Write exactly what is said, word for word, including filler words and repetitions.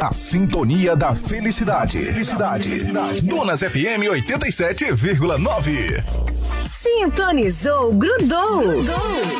A sintonia da felicidade. Felicidade. Donas F M oitenta e sete vírgula nove. Sintonizou, grudou. grudou.